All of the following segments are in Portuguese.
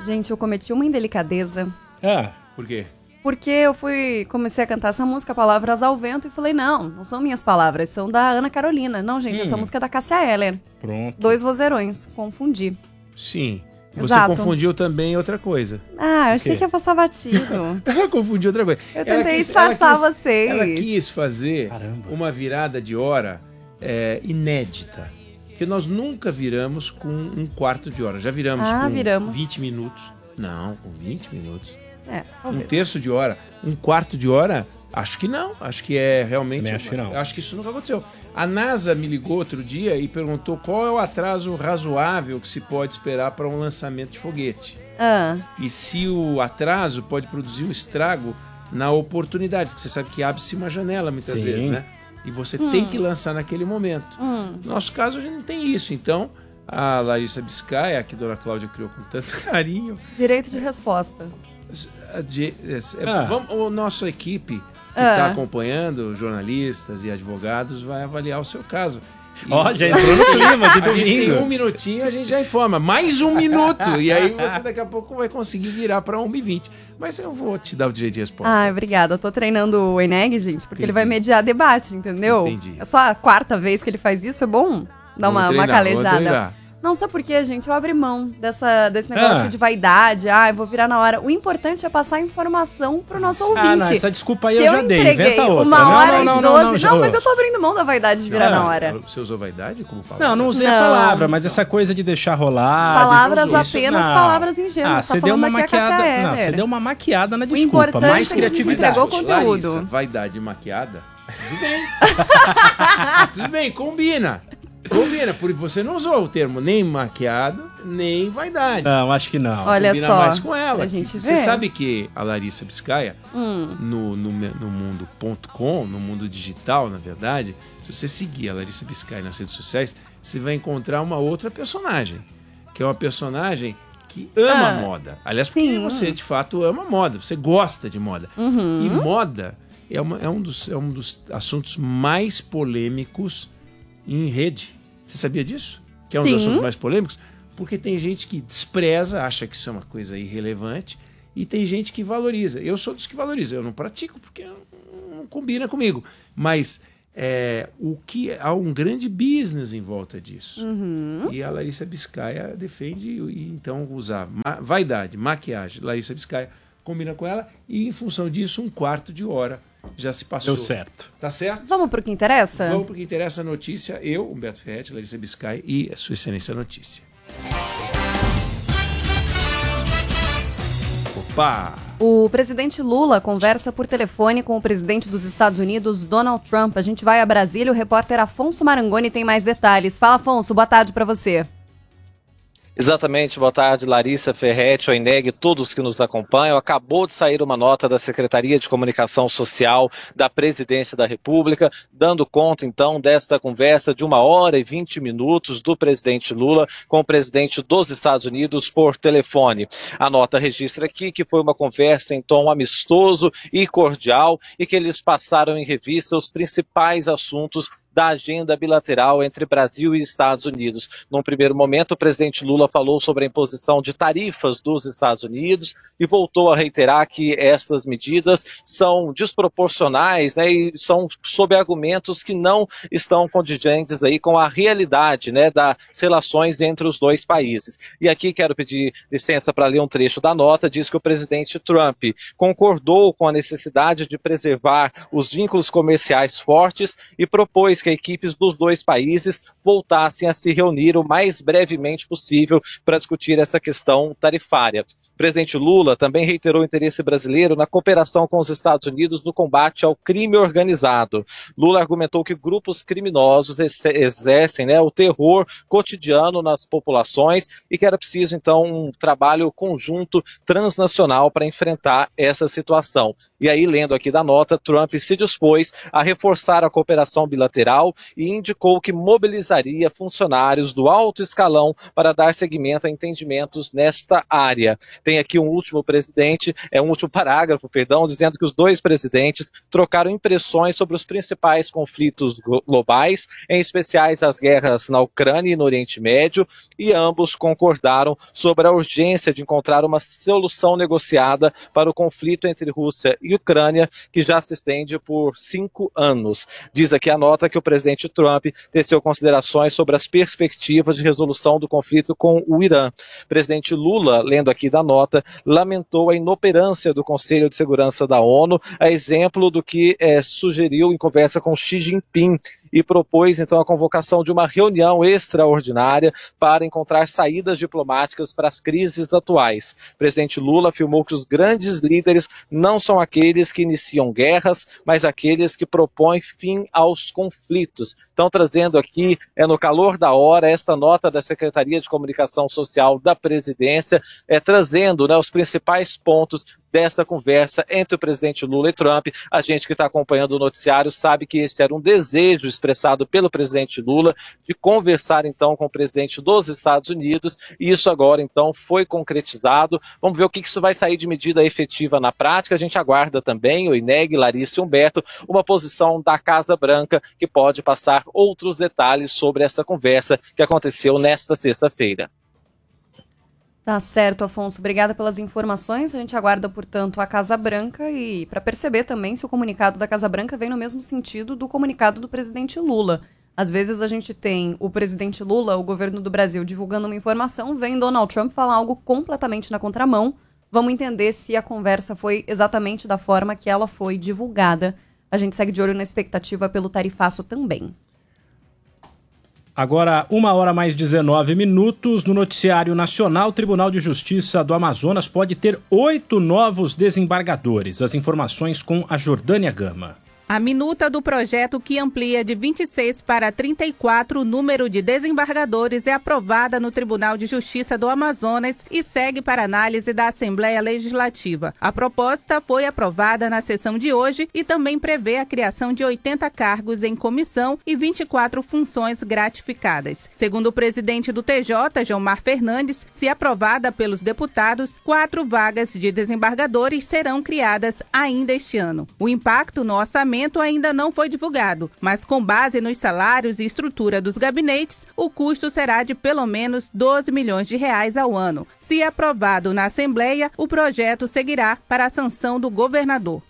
Gente, eu cometi uma indelicadeza. Por quê? Porque eu comecei a cantar essa música, Palavras ao Vento, e falei, não são minhas palavras, são da Ana Carolina. Não, gente, essa música é da Cássia Eller. Pronto. 2 vozeirões, confundi. Sim. Você Exato. confundiu também outra coisa. Eu achei que ia passar batido. Ela confundiu outra coisa. Eu tentei disfarçar vocês. Ela quis fazer uma virada de hora inédita. Porque nós nunca viramos com 1/4 de hora. Já viramos com viramos. 20 minutos. Não, com 20 minutos. Talvez. 1/3 de hora. 1/4 de hora? Acho que não. Acho que é realmente... Acho que não. Acho que isso nunca aconteceu. A NASA me ligou outro dia e perguntou qual é o atraso razoável que se pode esperar para um lançamento de foguete. E se o atraso pode produzir um estrago na oportunidade. Porque você sabe que abre-se uma janela muitas vezes, né? E você tem que lançar naquele momento. No nosso caso, a gente não tem isso. Então, a Larissa Biscaia, que a dona Cláudia criou com tanto carinho... Direito de resposta. A nossa equipe que está acompanhando, jornalistas e advogados, vai avaliar o seu caso. Já entrou no clima de domingo. A gente tem 1 minutinho, a gente já informa. Mais 1 minuto! E aí você daqui a pouco vai conseguir virar para 1h20. Mas eu vou te dar o direito de resposta. Obrigada. Eu tô treinando o Eneg, gente, porque ele vai mediar debate, entendeu? Entendi. É só a 4ª vez que ele faz isso, é bom dar uma calejada. Não, sabe por quê, gente? Eu abri mão desse negócio de vaidade. Eu vou virar na hora. O importante é passar informação pro nosso ouvinte. Não, essa desculpa aí Se eu já dei. Inventa outra. 1h12. Não, mas eu tô abrindo mão da vaidade de virar na hora. Você usou vaidade como palavra? Não usei a palavra, mas essa coisa de deixar rolar... Palavras apenas, palavras ingênuas. Você deu uma maquiada. Você deu uma maquiada na desculpa. Mais criatividade. Entregou conteúdo. Larissa, vaidade maquiada? Tudo bem. Tudo bem, combina, porque você não usou o termo nem maquiado, nem vaidade. Não, acho que não. Olha combina só, mais com ela. a gente Você vê. sabe que a Larissa Biscaia, no mundo.com, no mundo digital, na verdade, se você seguir a Larissa Biscaia nas redes sociais, você vai encontrar uma outra personagem, que é uma personagem que ama moda. Aliás, porque você, de fato, ama moda, você gosta de moda. E moda é um dos assuntos mais polêmicos em rede. Você sabia disso? Que é um dos assuntos mais polêmicos? Porque tem gente que despreza, acha que isso é uma coisa irrelevante, e tem gente que valoriza. Eu sou dos que valoriza. Eu não pratico porque não combina comigo. Mas há um grande business em volta disso. E a Larissa Biscaia defende, então, usar vaidade, maquiagem. Larissa Biscaia combina com ela, e em função disso, 1/4 de hora já se passou. Deu certo. Tá certo? Vamos pro que interessa? Vamos pro que interessa, a notícia. Eu, Humberto Ferretti, Larissa Biscaia e a Sua Excelência Notícia. Opa! O presidente Lula conversa por telefone com o presidente dos Estados Unidos, Donald Trump. A gente vai a Brasília, o repórter Afonso Marangoni tem mais detalhes. Fala, Afonso, boa tarde para você. Exatamente, boa tarde, Larissa, Ferretti, Oineg, todos que nos acompanham. Acabou de sair uma nota da Secretaria de Comunicação Social da Presidência da República, dando conta, então, desta conversa de 1h20 do presidente Lula com o presidente dos Estados Unidos por telefone. A nota registra aqui que foi uma conversa em tom amistoso e cordial e que eles passaram em revista os principais assuntos da agenda bilateral entre Brasil e Estados Unidos. Num primeiro momento, o presidente Lula falou sobre a imposição de tarifas dos Estados Unidos e voltou a reiterar que estas medidas são desproporcionais, né, e são sob argumentos que não estão condigentes aí com a realidade, né, das relações entre os dois países. E aqui quero pedir licença para ler um trecho da nota. Diz que o presidente Trump concordou com a necessidade de preservar os vínculos comerciais fortes e propôs que equipes dos dois países voltassem a se reunir o mais brevemente possível para discutir essa questão tarifária. O presidente Lula também reiterou o interesse brasileiro na cooperação com os Estados Unidos no combate ao crime organizado. Lula argumentou que grupos criminosos exercem, né, o terror cotidiano nas populações e que era preciso, então, um trabalho conjunto transnacional para enfrentar essa situação. E aí, lendo aqui da nota, Trump se dispôs a reforçar a cooperação bilateral Federal e indicou que mobilizaria funcionários do alto escalão para dar seguimento a entendimentos nesta área. Tem aqui um último parágrafo, dizendo que os dois presidentes trocaram impressões sobre os principais conflitos globais, em especiais as guerras na Ucrânia e no Oriente Médio, e ambos concordaram sobre a urgência de encontrar uma solução negociada para o conflito entre Rússia e Ucrânia, que já se estende por 5 anos. Diz aqui a nota que o presidente Trump teceu considerações sobre as perspectivas de resolução do conflito com o Irã. O presidente Lula, lendo aqui da nota, lamentou a inoperância do Conselho de Segurança da ONU, a exemplo do que sugeriu em conversa com Xi Jinping, e propôs então a convocação de uma reunião extraordinária para encontrar saídas diplomáticas para as crises atuais. O presidente Lula afirmou que os grandes líderes não são aqueles que iniciam guerras, mas aqueles que propõem fim aos conflitos. Então, trazendo aqui, no calor da hora, esta nota da Secretaria de Comunicação Social da Presidência, trazendo os principais pontos desta conversa entre o presidente Lula e Trump. A gente que está acompanhando o noticiário sabe que esse era um desejo expressado pelo presidente Lula de conversar então com o presidente dos Estados Unidos, e isso agora então foi concretizado. Vamos ver o que isso vai sair de medida efetiva na prática. A gente aguarda também, o INEG, Larissa e Humberto, uma posição da Casa Branca que pode passar outros detalhes sobre essa conversa que aconteceu nesta sexta-feira. Tá certo, Afonso. Obrigada pelas informações. A gente aguarda, portanto, a Casa Branca e para perceber também se o comunicado da Casa Branca vem no mesmo sentido do comunicado do presidente Lula. Às vezes a gente tem o presidente Lula, o governo do Brasil, divulgando uma informação, vem Donald Trump falar algo completamente na contramão. Vamos entender se a conversa foi exatamente da forma que ela foi divulgada. A gente segue de olho na expectativa pelo tarifaço também. Agora, 1h mais 19 no Noticiário Nacional. O Tribunal de Justiça do Amazonas pode ter 8 novos desembargadores. As informações com a Jordânia Gama. A minuta do projeto, que amplia de 26 para 34 o número de desembargadores, é aprovada no Tribunal de Justiça do Amazonas e segue para análise da Assembleia Legislativa. A proposta foi aprovada na sessão de hoje e também prevê a criação de 80 cargos em comissão e 24 funções gratificadas. Segundo o presidente do TJ, Gilmar Fernandes, se aprovada pelos deputados, 4 vagas de desembargadores serão criadas ainda este ano. O impacto no orçamento ainda não foi divulgado, mas com base nos salários e estrutura dos gabinetes, o custo será de pelo menos 12 milhões de reais ao ano. Se aprovado na Assembleia, o projeto seguirá para a sanção do governador.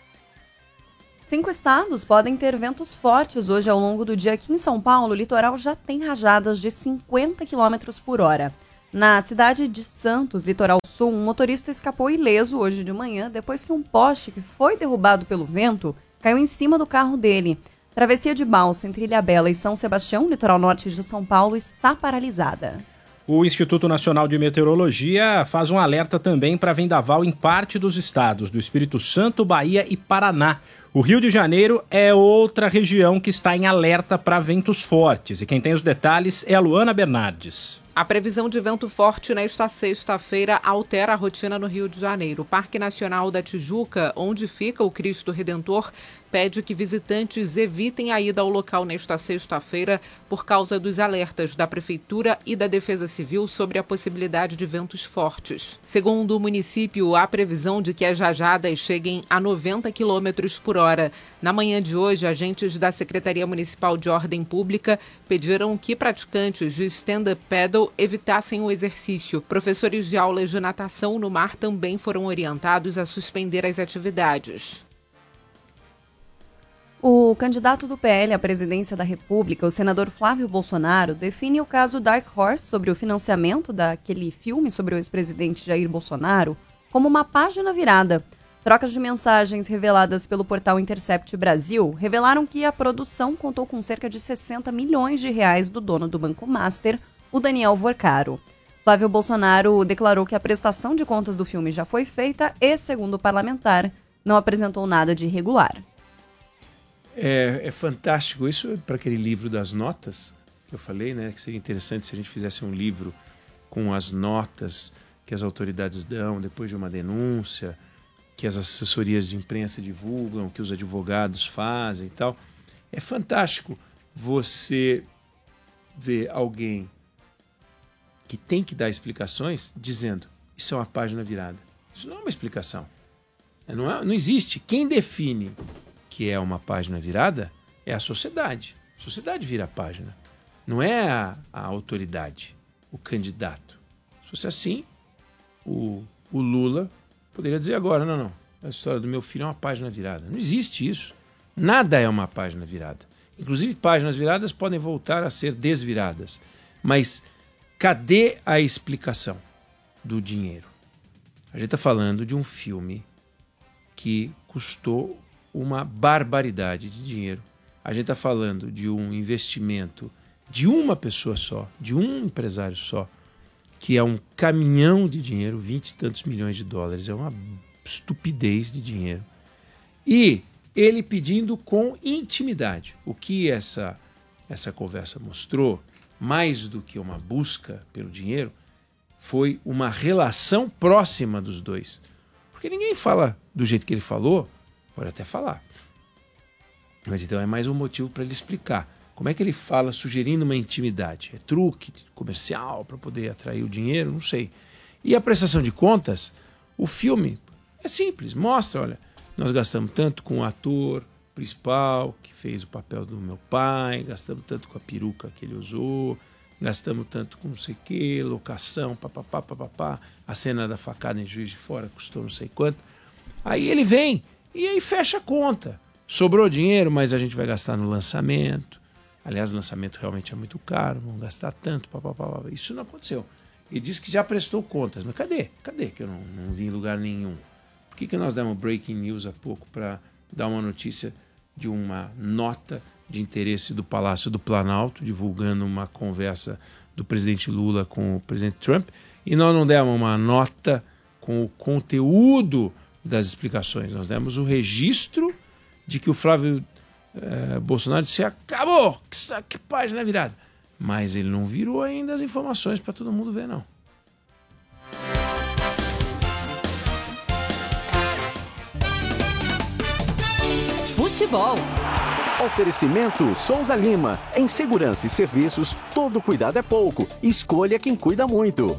5 estados podem ter ventos fortes hoje ao longo do dia. Aqui em São Paulo, o litoral já tem rajadas de 50 km por hora. Na cidade de Santos, litoral sul, um motorista escapou ileso hoje de manhã depois que um poste que foi derrubado pelo vento caiu em cima do carro dele. Travessia de balsa entre Ilhabela e São Sebastião, litoral norte de São Paulo, está paralisada. O Instituto Nacional de Meteorologia faz um alerta também para vendaval em parte dos estados do Espírito Santo, Bahia e Paraná. O Rio de Janeiro é outra região que está em alerta para ventos fortes. E quem tem os detalhes é a Luana Bernardes. A previsão de vento forte nesta sexta-feira altera a rotina no Rio de Janeiro. O Parque Nacional da Tijuca, onde fica o Cristo Redentor, pede que visitantes evitem a ida ao local nesta sexta-feira por causa dos alertas da Prefeitura e da Defesa Civil sobre a possibilidade de ventos fortes. Segundo o município, há previsão de que as rajadas cheguem a 90 km por hora. Na manhã de hoje, agentes da Secretaria Municipal de Ordem Pública pediram que praticantes de stand-up paddle evitassem o exercício. Professores de aulas de natação no mar também foram orientados a suspender as atividades. O candidato do PL à presidência da República, o senador Flávio Bolsonaro, define o caso Dark Horse sobre o financiamento daquele filme sobre o ex-presidente Jair Bolsonaro como uma página virada. Trocas de mensagens reveladas pelo portal Intercept Brasil revelaram que a produção contou com cerca de 60 milhões de reais do dono do Banco Master, o Daniel Vorcaro. Flávio Bolsonaro declarou que a prestação de contas do filme já foi feita e, segundo o parlamentar, não apresentou nada de irregular. É fantástico isso para aquele livro das notas que eu falei, né? Que seria interessante se a gente fizesse um livro com as notas que as autoridades dão depois de uma denúncia, que as assessorias de imprensa divulgam, que os advogados fazem e tal. É fantástico você vê alguém que tem que dar explicações dizendo isso é uma página virada. Isso não é uma explicação. Não existe. Quem define que é uma página virada é a sociedade. A sociedade vira a página. Não é a autoridade, o candidato. Se fosse assim, o Lula poderia dizer agora, não, a história do meu filho é uma página virada. Não existe isso. Nada é uma página virada. Inclusive, páginas viradas podem voltar a ser desviradas. Mas cadê a explicação do dinheiro? A gente está falando de um filme que custou uma barbaridade de dinheiro. A gente está falando de um investimento de uma pessoa só, de um empresário só, que é um caminhão de dinheiro, 20 e tantos milhões de dólares. É uma estupidez de dinheiro. E ele pedindo com intimidade. O que essa conversa mostrou, mais do que uma busca pelo dinheiro, foi uma relação próxima dos dois. Porque ninguém fala do jeito que ele falou, pode até falar. Mas então é mais um motivo para ele explicar. Como é que ele fala sugerindo uma intimidade? É truque comercial para poder atrair o dinheiro? Não sei. E a prestação de contas, o filme é simples. Mostra, olha, nós gastamos tanto com o ator principal que fez o papel do meu pai, gastamos tanto com a peruca que ele usou, gastamos tanto com não sei o quê, locação, papapá. A cena da facada em Juiz de Fora custou não sei quanto. Aí ele vem e aí fecha a conta. Sobrou dinheiro, mas a gente vai gastar no lançamento. Aliás, o lançamento realmente é muito caro, vão gastar tanto, papapá. Isso não aconteceu. Ele disse que já prestou contas, mas cadê? Cadê que eu não vi em lugar nenhum? Por que nós demos breaking news há pouco para dar uma notícia de uma nota de interesse do Palácio do Planalto, divulgando uma conversa do presidente Lula com o presidente Trump, e nós não demos uma nota com o conteúdo das explicações. Nós demos o registro de que o Flávio Bolsonaro disse, acabou, que página virada. Mas ele não virou ainda as informações para todo mundo ver, não. Futebol. Oferecimento Souza Lima. Em segurança e serviços, todo cuidado é pouco. Escolha quem cuida muito.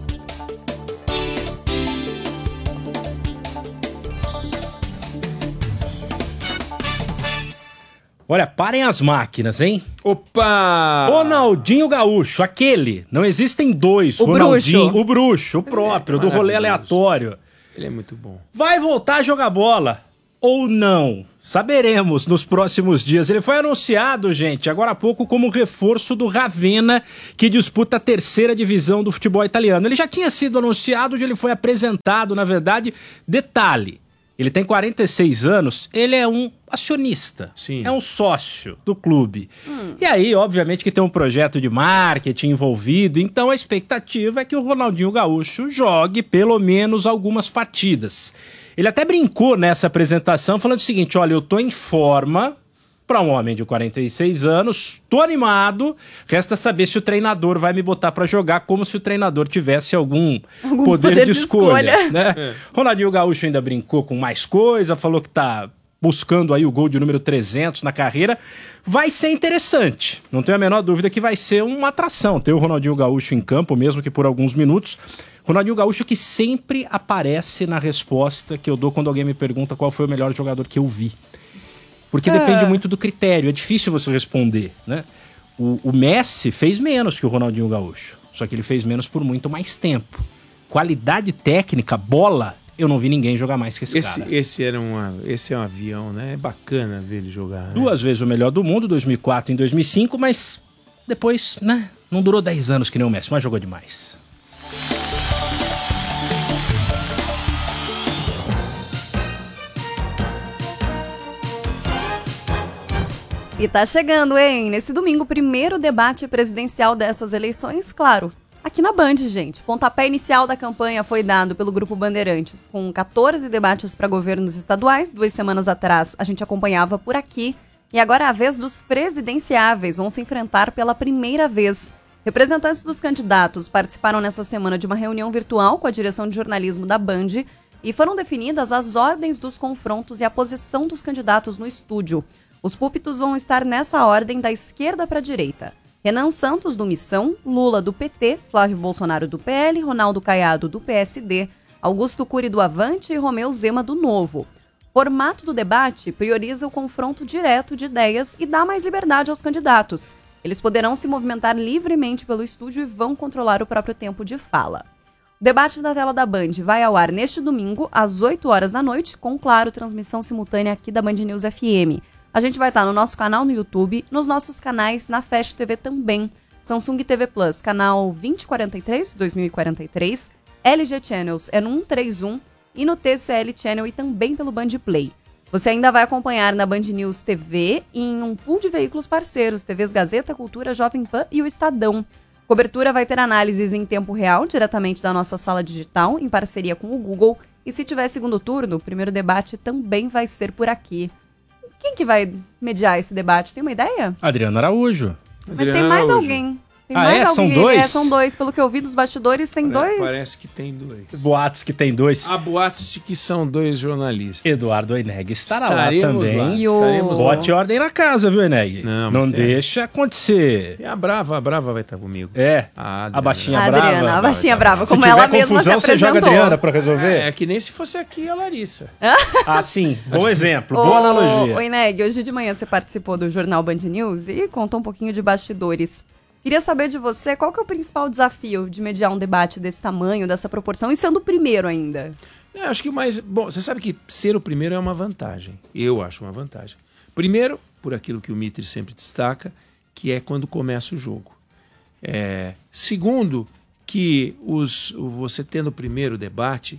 Olha, parem as máquinas, hein? Opa! Ronaldinho Gaúcho, aquele. Não existem dois. O Ronaldinho, bruxo. O bruxo, o próprio, do rolê aleatório. Ele é muito bom. Vai voltar a jogar bola ou não? Saberemos nos próximos dias. Ele foi anunciado, gente, agora há pouco como reforço do Ravenna, que disputa a 3ª divisão do futebol italiano. Ele já tinha sido anunciado, onde ele foi apresentado, na verdade. Detalhe, ele tem 46 anos, ele é um acionista, Sim. É um sócio do clube. E aí, obviamente, que tem um projeto de marketing envolvido, então a expectativa é que o Ronaldinho Gaúcho jogue pelo menos algumas partidas. Ele até brincou nessa apresentação, falando o seguinte, olha, eu tô em forma para um homem de 46 anos, tô animado, resta saber se o treinador vai me botar para jogar, como se o treinador tivesse algum poder de escolha. Né? Ronaldinho Gaúcho ainda brincou com mais coisa, falou que tá buscando aí o gol de número 300 na carreira. Vai ser interessante, não tenho a menor dúvida que vai ser uma atração ter o Ronaldinho Gaúcho em campo, mesmo que por alguns minutos. Ronaldinho Gaúcho que sempre aparece na resposta que eu dou quando alguém me pergunta qual foi o melhor jogador que eu vi. Porque depende muito do critério, é difícil você responder, né? O Messi fez menos que o Ronaldinho Gaúcho, só que ele fez menos por muito mais tempo. Qualidade técnica, bola, eu não vi ninguém jogar mais que esse cara. Esse é um avião, né? É bacana ver ele jogar. Né? 2 vezes o melhor do mundo, 2004 e 2005, mas depois, né? Não durou 10 anos que nem o Messi, mas jogou demais. E tá chegando, hein? Nesse domingo, o primeiro debate presidencial dessas eleições, claro, aqui na Band, gente. Pontapé inicial da campanha foi dado pelo Grupo Bandeirantes, com 14 debates para governos estaduais. 2 semanas atrás a gente acompanhava por aqui. E agora é a vez dos presidenciáveis, vão se enfrentar pela primeira vez. Representantes dos candidatos participaram nesta semana de uma reunião virtual com a direção de jornalismo da Band e foram definidas as ordens dos confrontos e a posição dos candidatos no estúdio. Os púlpitos vão estar nessa ordem da esquerda para a direita. Renan Santos, do Missão, Lula, do PT, Flávio Bolsonaro, do PL, Ronaldo Caiado, do PSD, Augusto Cury, do Avante e Romeu Zema, do Novo. O formato do debate prioriza o confronto direto de ideias e dá mais liberdade aos candidatos. Eles poderão se movimentar livremente pelo estúdio e vão controlar o próprio tempo de fala. O debate da tela da Band vai ao ar neste domingo, às 8 horas da noite, com, claro, transmissão simultânea aqui da Band News FM. A gente vai estar no nosso canal no YouTube, nos nossos canais na Fast TV também. Samsung TV Plus, canal 2043, 2043, LG Channels é no 131 e no TCL Channel e também pelo Band Play. Você ainda vai acompanhar na Band News TV e em um pool de veículos parceiros, TVs Gazeta, Cultura, Jovem Pan e o Estadão. Cobertura vai ter análises em tempo real, diretamente da nossa sala digital, em parceria com o Google. E se tiver segundo turno, o primeiro debate também vai ser por aqui. Quem que vai mediar esse debate? Tem uma ideia? Adriano Araújo. Mas tem mais alguém. Tem mais alguém. São dois? São dois. Pelo que eu vi dos bastidores, tem dois. Parece que tem dois. Boatos que tem dois. Há boatos de que são dois jornalistas. Eduardo Oineg estará lá também. Lá. Bote ordem na casa, viu, Oineg? Não deixa acontecer. E a Brava vai estar comigo. A baixinha brava. Adriana, a baixinha brava, como ela mesma confusão, se apresentou. você joga a Adriana pra resolver? É que nem se fosse aqui a Larissa. Sim. Bom exemplo, boa analogia. Oineg, hoje de manhã você participou do Jornal Band News e contou um pouquinho de bastidores. Queria saber de você, qual que é o principal desafio de mediar um debate desse tamanho, dessa proporção, e sendo o primeiro ainda? Eu acho que o mais... Bom, você sabe que ser o primeiro é uma vantagem. Eu acho uma vantagem. Primeiro, por aquilo que o Mitre sempre destaca, que é quando começa o jogo. Segundo, que você tendo o primeiro debate,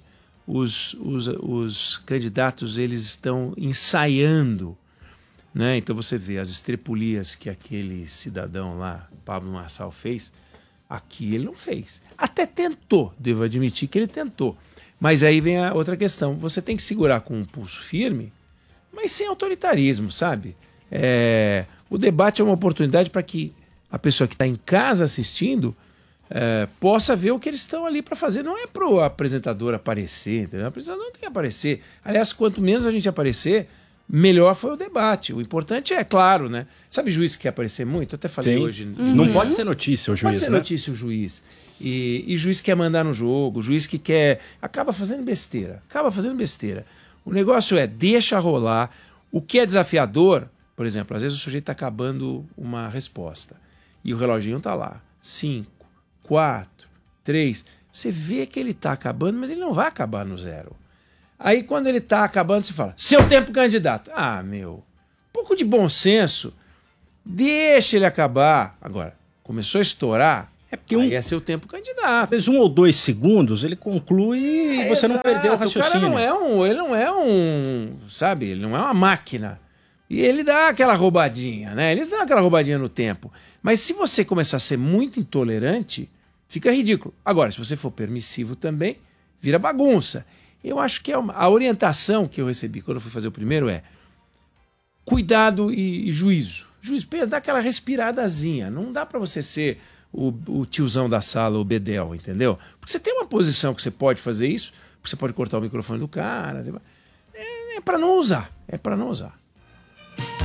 os candidatos eles estão ensaiando, né? Então você vê as estrepulias que aquele cidadão lá, Pablo Marçal, fez, aqui ele não fez. Até tentou, devo admitir que ele tentou. Mas aí vem a outra questão, você tem que segurar com um pulso firme, mas sem autoritarismo, sabe? O debate é uma oportunidade para que a pessoa que está em casa assistindo possa ver o que eles estão ali para fazer. Não é para o apresentador aparecer, entendeu? O apresentador não tem que aparecer. Aliás, quanto menos a gente aparecer, melhor foi o debate. O importante é, claro, né? Sabe juiz que quer aparecer muito? Eu até falei hoje. Não pode ser notícia o juiz, Pode ser notícia o juiz. E juiz que quer mandar no jogo, juiz que quer... Acaba fazendo besteira. O negócio deixa rolar. O que é desafiador, por exemplo, às vezes o sujeito está acabando uma resposta e o reloginho está lá. 5, 4, 3. Você vê que ele está acabando, mas ele não vai acabar no 0. Aí quando ele está acabando, você fala, seu tempo, candidato. Um pouco de bom senso, deixa ele acabar. Agora, começou a estourar, porque aí é seu tempo, candidato. Às vezes 1 ou 2 segundos, ele conclui e você não perdeu o raciocínio. O cara ele não é uma máquina. E ele dá aquela roubadinha, né? Eles dão aquela roubadinha no tempo. Mas se você começar a ser muito intolerante, fica ridículo. Agora, se você for permissivo também, vira bagunça. Eu acho que a orientação que eu recebi quando eu fui fazer o primeiro cuidado e juízo. Dá aquela respiradazinha. Não dá para você ser o tiozão da sala, o bedel, entendeu? Porque você tem uma posição que você pode fazer isso, você pode cortar o microfone do cara. É para não usar.